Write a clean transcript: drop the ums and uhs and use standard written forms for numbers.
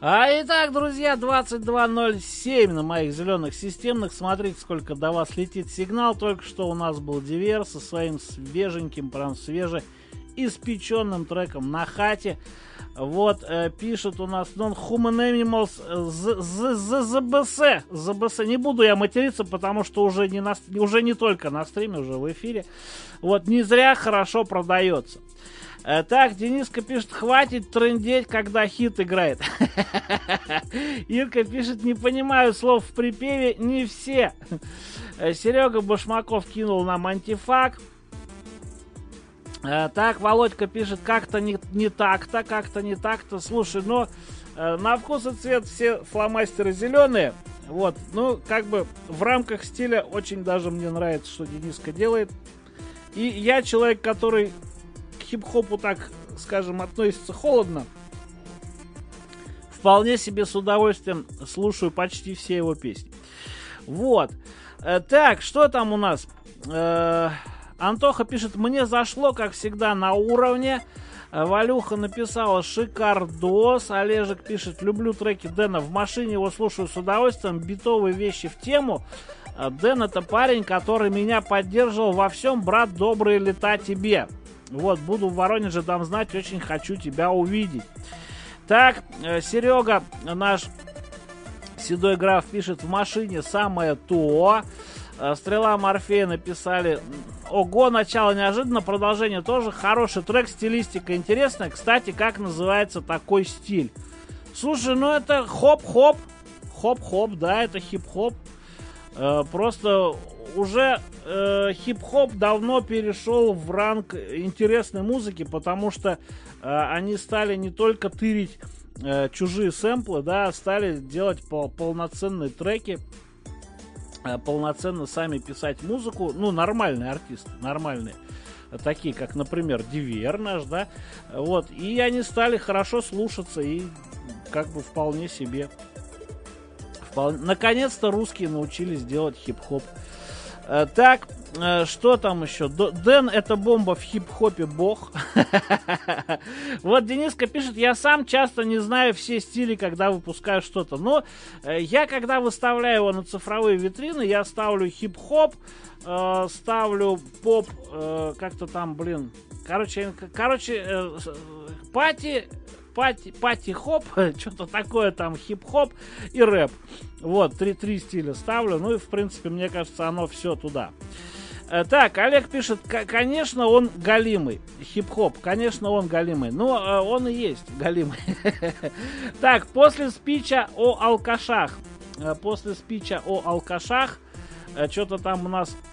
Итак, друзья, 22:07 на моих зеленых системных. Смотрите, сколько до вас летит сигнал. Только что у нас был Дивер со своим свеженьким, прям свежеиспеченным треком «На хате». Вот, пишет у нас Non-Human Animals ЗБС. Не буду я материться, потому что уже не только на стриме, уже в эфире. Вот, не зря хорошо продается. Так, Дениска пишет, хватит трындеть, когда хит играет. Ирка пишет, не понимаю слов в припеве, не все. Серега Башмаков кинул нам антифак. Так, Володька пишет, как-то не так-то. Слушай, ну, на вкус и цвет все фломастеры зеленые. Вот, ну, как бы в рамках стиля очень даже мне нравится, что Дениска делает. И я человек, который к хип-хопу, так скажем, относится холодно. Вполне себе с удовольствием слушаю почти все его песни. Вот. Так, что там у нас? Антоха пишет, мне зашло, как всегда, на уровне. Валюха написала шикардос. Олежек пишет, люблю треки Дэна в машине, его слушаю с удовольствием. Битовые вещи в тему. Дэн это парень, который меня поддерживал во всем. Брат, добрые лета тебе. Вот, буду в Воронеже, дам знать, очень хочу тебя увидеть. Так, Серега, наш седой граф, пишет, в машине самое то. Стрела Морфея написали, ого, начало неожиданно, продолжение тоже, хороший трек, стилистика интересная. Кстати, как называется такой стиль? Слушай, ну это хоп-хоп, да, это хип-хоп. Просто уже хип-хоп давно перешел в ранг интересной музыки, потому что они стали не только тырить чужие сэмплы, да, стали делать полноценные треки, полноценно сами писать музыку, ну, нормальные артисты, нормальные, такие, как, например, Дивер наш, да, вот, и они стали хорошо слушаться и как бы вполне себе. Наконец-то русские научились делать хип-хоп. Так, что там еще? Дэн это бомба в хип-хопе бог. Вот Дениска пишет, я сам часто не знаю все стили, когда выпускаю что-то. Но я, когда выставляю его на цифровые витрины, я ставлю хип-хоп, ставлю поп, как-то там, короче, пати-хоп, что-то такое там, хип-хоп и рэп. Вот, три стиля ставлю. Ну и, в принципе, мне кажется, оно все туда. Так, Олег пишет, конечно, он галимый. Хип-хоп, конечно, он галимый. Но он и есть галимый. Так, после спича о алкашах. Что-то там у нас